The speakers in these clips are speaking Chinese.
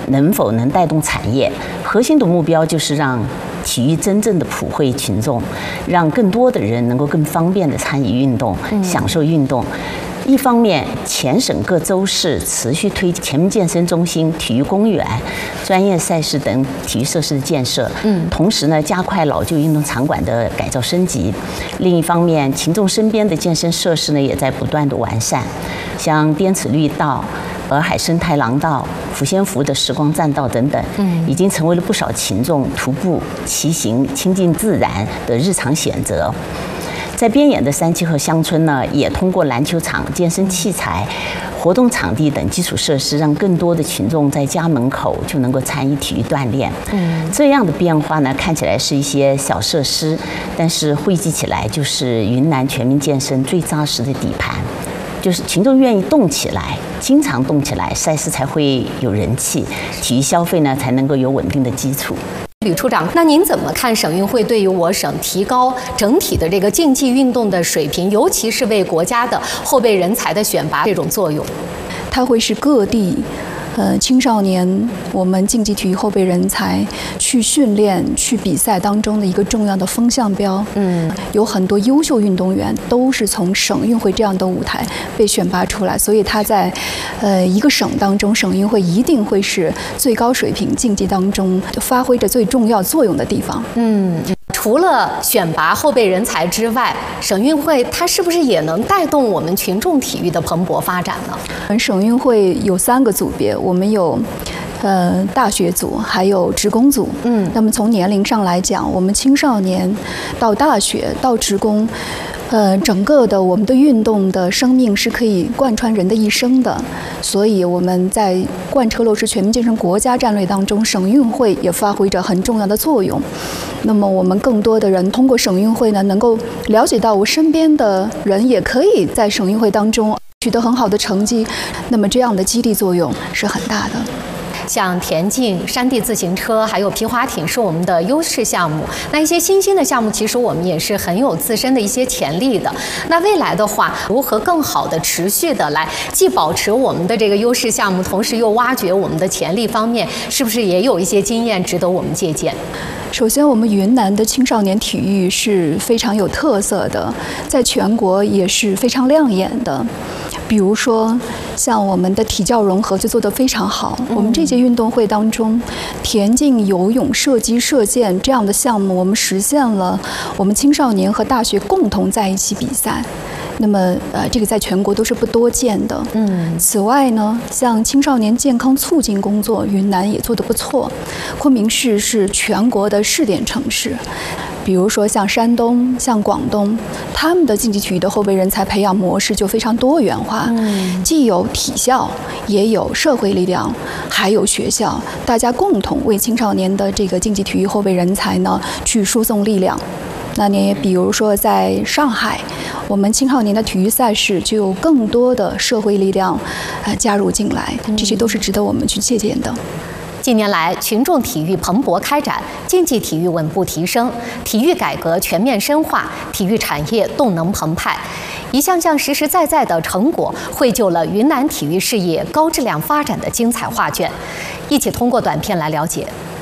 能否能带动产业。核心的目标就是让体育真正的普惠群众，让更多的人能够更方便地参与运动，享受运动。一方面，全省各州市持续推进全民健身中心、体育公园、专业赛事等体育设施的建设。同时呢，加快老旧运动场馆的改造升级。另一方面，群众身边的健身设施呢，也在不断的完善，像滇池绿道、洱海生态廊道、抚仙湖的时光栈道等等，已经成为了不少群众徒步、骑行、亲近自然的日常选择。在边远的山区和乡村呢，也通过篮球场、健身器材、活动场地等基础设施，让更多的群众在家门口就能够参与体育锻炼。这样的变化呢，看起来是一些小设施，但是汇集起来就是云南全民健身最扎实的底盘。就是群众愿意动起来，经常动起来，赛事才会有人气，体育消费呢才能够有稳定的基础。 吕处长，那您怎么看省运会对于我省提高整体的这个竞技运动的水平，尤其是为国家的后备人才的选拔这种作用？ 它会是各地青少年我们竞技体育后备人才去训练、去比赛当中的一个重要的风向标。有很多优秀运动员都是从省运会这样的舞台被选拔出来，所以他在一个省当中，省运会一定会是最高水平竞技当中发挥着最重要作用的地方。 除了选拔后备人才之外，省运会它是不是也能带动我们群众体育的蓬勃发展呢？ 省运会有3个组别，我们有大学组，还有职工组。那么从年龄上来讲，我们青少年到大学到职工，整个的我们的运动的生命是可以贯穿人的一生的。所以我们在贯彻落实全民健身国家战略当中，省运会也发挥着很重要的作用。那么我们更多的人通过省运会呢，能够了解到我身边的人也可以在省运会当中取得很好的成绩，那么这样的激励作用是很大的。 像田径、山地自行车还有皮划艇是我们的优势项目，那一些新兴的项目其实我们也是很有自身的一些潜力的。那未来的话，如何更好的持续的来既保持我们的这个优势项目，同时又挖掘我们的潜力方面，是不是也有一些经验值得我们借鉴？ 首先，我们云南的青少年体育是非常有特色的，在全国也是非常亮眼的。比如说，像我们的体教融合就做得非常好。我们这届运动会当中，田径、游泳、射击、射箭这样的项目，我们实现了我们青少年和大学共同在一起比赛。那么，这个在全国都是不多见的。此外呢，像青少年健康促进工作，云南也做得不错。昆明市是全国的试点城市。比如说像山东、像广东，他们的竞技体育的后备人才培养模式就非常多元化，既有体校，也有社会力量，还有学校，大家共同为青少年的这个竞技体育后备人才呢去输送力量。那你比如说在上海，我们青少年的体育赛事就有更多的社会力量加入进来，这些都是值得我们去借鉴的。 近年来，群众体育蓬勃开展，竞技体育稳步提升，体育改革全面深化，体育产业动能澎湃，一项项实实在在的成果，绘就了云南体育事业高质量发展的精彩画卷。一起通过短片来了解。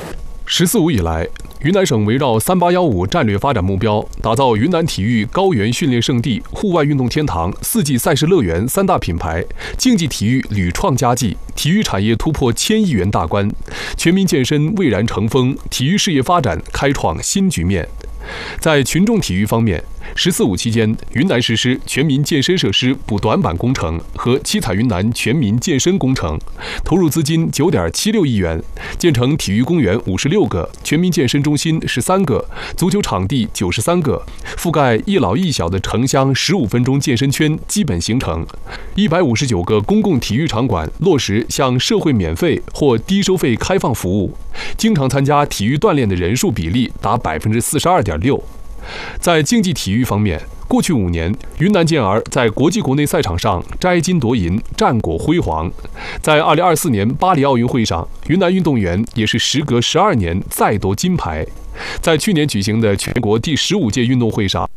“14·5”以来，云南省围绕3815战略发展目标，打造云南体育高原训练胜地、户外运动天堂、4季赛事乐园3大品牌，竞技体育屡创佳绩，体育产业突破1000亿元大关，全民健身蔚然成风，体育事业发展开创新局面。在群众体育方面，“14·5”期间，云南实施全民健身设施补短板工程和七彩云南全民健身工程，投入资金9.76亿元，建成体育公园56个，全民健身中心13个，足球场地93个，覆盖一老一小的城乡15分钟健身圈基本形成。159个公共体育场馆落实向社会免费或低收费开放服务，经常参加体育锻炼的人数比例达42.6%。在竞技体育方面，过去5年，云南健儿在国际国内赛场上摘金夺银，战果辉煌。在2024年巴黎奥运会上，云南运动员也是时隔12年再夺金牌。在去年举行的全国第15届运动会上，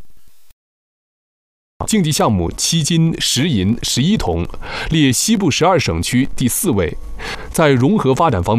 竞技项目7金10银11铜，列西部12省区第4位。在融合发展方面，